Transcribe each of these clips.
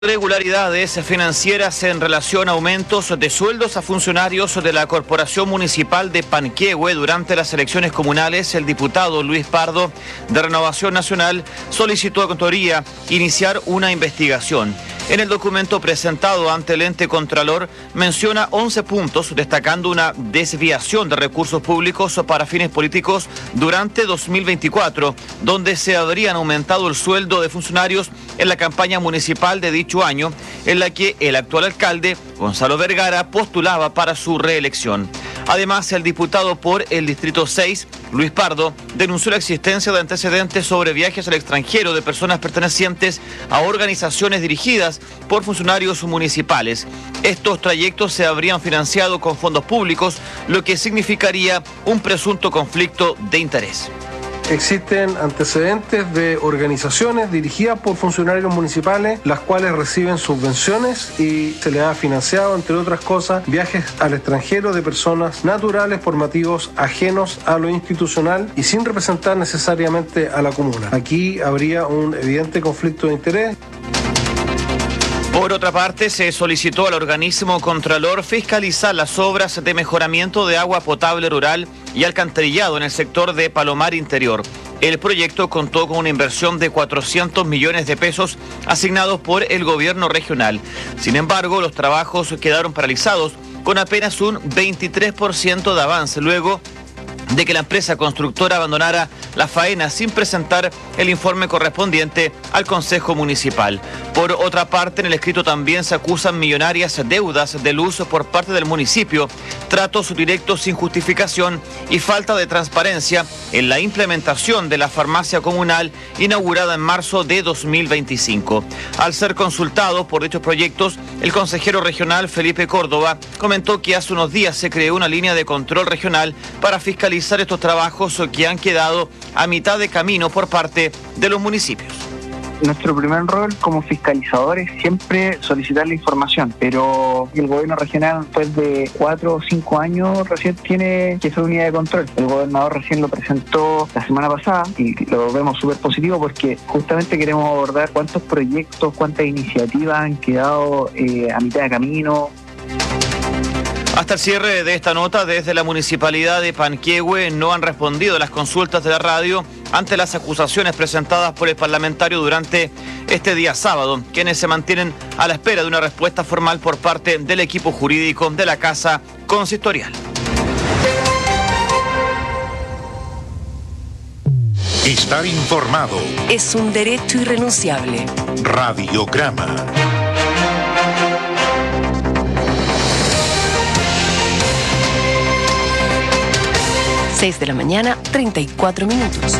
Irregularidades financieras en relación a aumentos de sueldos a funcionarios de la Corporación Municipal de Panquehue durante las elecciones comunales. El diputado Luis Pardo, de Renovación Nacional, solicitó a Contraloría iniciar una investigación. En el documento presentado ante el ente Contralor menciona 11 puntos, destacando una desviación de recursos públicos para fines políticos durante 2024, donde se habrían aumentado el sueldo de funcionarios en la campaña municipal de dicho año, en la que el actual alcalde, Gonzalo Vergara, postulaba para su reelección. Además, el diputado por el Distrito 6, Luis Pardo, denunció la existencia de antecedentes sobre viajes al extranjero de personas pertenecientes a organizaciones dirigidas por funcionarios municipales. Estos trayectos se habrían financiado con fondos públicos, lo que significaría un presunto conflicto de interés. Existen antecedentes de organizaciones dirigidas por funcionarios municipales, las cuales reciben subvenciones y se les ha financiado, entre otras cosas, viajes al extranjero de personas naturales por motivos ajenos a lo institucional y sin representar necesariamente a la comuna. Aquí habría un evidente conflicto de interés. Por otra parte, se solicitó al organismo Contralor fiscalizar las obras de mejoramiento de agua potable rural y alcantarillado en el sector de Palomar Interior. El proyecto contó con una inversión de 400 millones de pesos asignados por el gobierno regional. Sin embargo, los trabajos quedaron paralizados con apenas un 23% de avance, luego de que la empresa constructora abandonara la faena sin presentar el informe correspondiente al Consejo Municipal. Por otra parte, en el escrito también se acusan millonarias deudas de luz por parte del municipio, tratos directos sin justificación y falta de transparencia en la implementación de la farmacia comunal inaugurada en marzo de 2025. Al ser consultado por dichos proyectos, el consejero regional Felipe Córdoba comentó que hace unos días se creó una línea de control regional para fiscalizar estos trabajos que han quedado a mitad de camino por parte de los municipios. Nuestro primer rol como fiscalizador es siempre solicitar la información, pero el gobierno regional, después de 4 o 5 años, recién tiene que ser unidad de control. El gobernador recién lo presentó la semana pasada y lo vemos súper positivo porque justamente queremos abordar cuántos proyectos, cuántas iniciativas han quedado a mitad de camino. Hasta el cierre de esta nota, desde la Municipalidad de Panquehue no han respondido a las consultas de la radio ante las acusaciones presentadas por el parlamentario durante este día sábado, quienes se mantienen a la espera de una respuesta formal por parte del equipo jurídico de la Casa Consistorial. Estar informado es un derecho irrenunciable. Radiograma. 6 de la mañana, 34 minutos.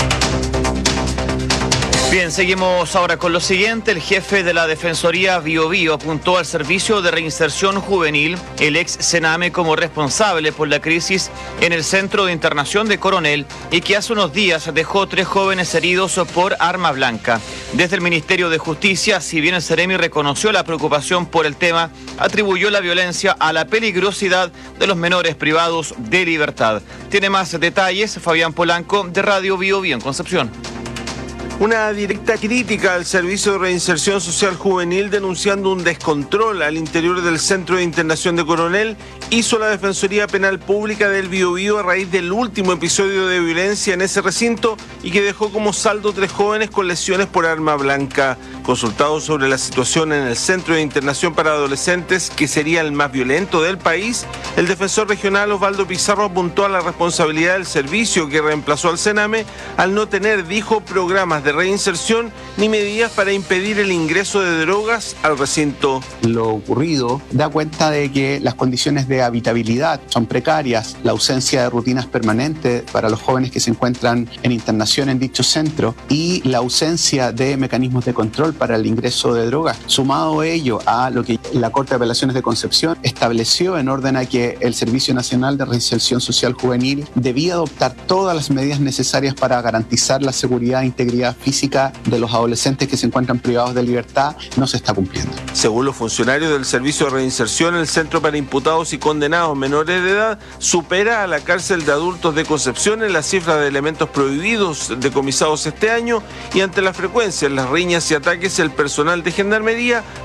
Bien, seguimos ahora con lo siguiente. El jefe de la Defensoría Biobío apuntó al Servicio de Reinserción Juvenil, el ex Sename, como responsable por la crisis en el Centro de Internación de Coronel y que hace unos días dejó 3 jóvenes heridos por arma blanca. Desde el Ministerio de Justicia, si bien el Seremi reconoció la preocupación por el tema, atribuyó la violencia a la peligrosidad de los menores privados de libertad. Tiene más detalles Fabián Polanco, de Radio Biobío en Concepción. Una directa crítica al Servicio de Reinserción Social Juvenil denunciando un descontrol al interior del Centro de Internación de Coronel hizo la Defensoría Penal Pública del Biobío a raíz del último episodio de violencia en ese recinto y que dejó como saldo 3 jóvenes con lesiones por arma blanca. Consultado sobre la situación en el Centro de Internación para Adolescentes, que sería el más violento del país, el defensor regional Osvaldo Pizarro apuntó a la responsabilidad del servicio que reemplazó al Sename al no tener, dijo, programas de reinserción ni medidas para impedir el ingreso de drogas al recinto. Lo ocurrido da cuenta de que las condiciones de habitabilidad son precarias, la ausencia de rutinas permanentes para los jóvenes que se encuentran en internación en dicho centro y la ausencia de mecanismos de control para el ingreso de drogas. Sumado ello a lo que la Corte de Apelaciones de Concepción estableció en orden a que el Servicio Nacional de Reinserción Social Juvenil debía adoptar todas las medidas necesarias para garantizar la seguridad e integridad física de los adolescentes que se encuentran privados de libertad, no se está cumpliendo. Según los funcionarios del Servicio de Reinserción, el Centro para Imputados y Condenados Menores de Edad supera a la cárcel de adultos de Concepción en la cifra de elementos prohibidos decomisados este año y ante la frecuencia en las riñas y ataques ataques, el personal de Gendarmería